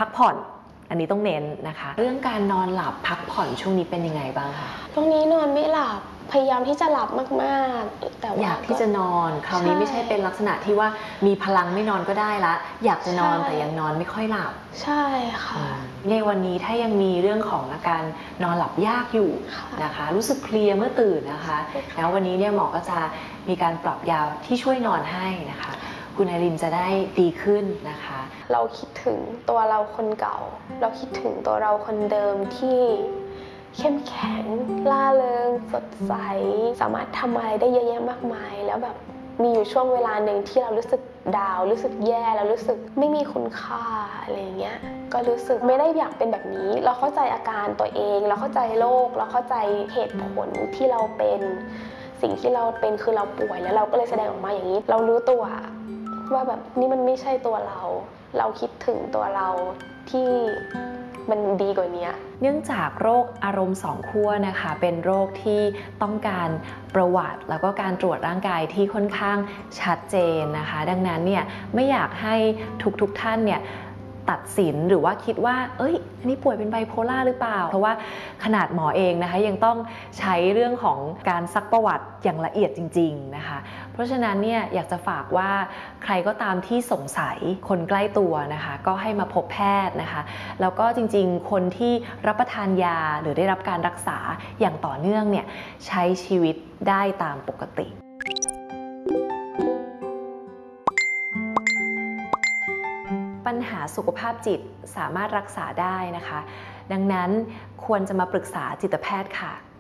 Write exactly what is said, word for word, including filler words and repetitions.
พักผ่อนอันนี้ต้องเน้นนะคะเรื่องการนอนหลับพักผ่อนช่วงนี้เป็นยังไงบ้างคะตรงนี้นอนไม่หลับพยายามที่จะหลับมากๆแต่ว่าอยากที่จะนอนคราวนี้ไม่ใช่เป็นลักษณะที่ว่ามีพลังไม่นอนก็ได้ละอยากจะนอนแต่ยังนอนไม่ค่อยหลับใช่ค่ะในวันนี้ถ้ายังมีเรื่องของอาการนอนหลับยากอยู่นะคะรู้สึกเพลียเมื่อตื่นนะคะแล้ววันนี้เนี่ยหมอก็จะมีการปรับยาที่ช่วยนอนให้นะคะคุณไอรินจะได้ดีขึ้นนะคะเราคิดถึงตัวเราคนเก่าเราคิดถึงตัวเราคนเดิมที่เข้มแข็งล่าเริงสดใสสามารถทำอะไรได้เยอะแยะมากมายแล้วแบบมีอยู่ช่วงเวลาหนึ่งที่เรารู้สึกดาวรู้สึกแย่แล้วรู้สึกไม่มีคุณค่าอะไรอย่างเงี้ยก็รู้สึกไม่ได้อยากเป็นแบบนี้เราเข้าใจอาการตัวเองเราเข้าใจโรคเราเข้าใจเหตุผลที่เราเป็นสิ่งที่เราเป็นคือเราป่วยแล้วเราก็เลยแสดงออกมาอย่างนี้เรารู้ตัวว่าแบบนี่มันไม่ใช่ตัวเราเราคิดถึงตัวเราที่มันดีกว่านี้เนื่องจากโรคอารมณ์สองขั้วนะคะเป็นโรคที่ต้องการประวัติแล้วก็การตรวจร่างกายที่ค่อนข้างชัดเจนนะคะดังนั้นเนี่ยไม่อยากให้ทุกๆท่านเนี่ยตัดสินหรือว่าคิดว่าเอ้ยอันนี้ป่วยเป็นไบโพล่าหรือเปล่าเพราะว่าขนาดหมอเองนะคะยังต้องใช้เรื่องของการซักประวัติอย่างละเอียดจริงๆนะคะเพราะฉะนั้นเนี่ยอยากจะฝากว่าใครก็ตามที่สงสัยคนใกล้ตัวนะคะก็ให้มาพบแพทย์นะคะแล้วก็จริงๆคนที่รับประทานยาหรือได้รับการรักษาอย่างต่อเนื่องเนี่ยใช้ชีวิตได้ตามปกติปัญหาสุขภาพจิตสามารถรักษาได้นะคะดังนั้นควรจะมาปรึกษาจิตแพทย์ค่ะ